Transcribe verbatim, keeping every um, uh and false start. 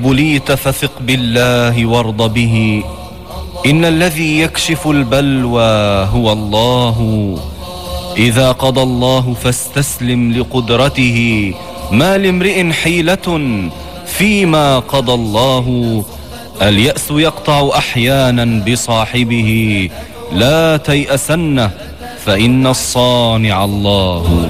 بليت فثق بالله وارض به، إن الذي يكشف البلوى هو الله. إذا قضى الله فاستسلم لقدرته، ما لامرئ حيلة فيما قضى الله. اليأس يقطع أحيانا بصاحبه، لا تيأسنه فإن الصانع الله.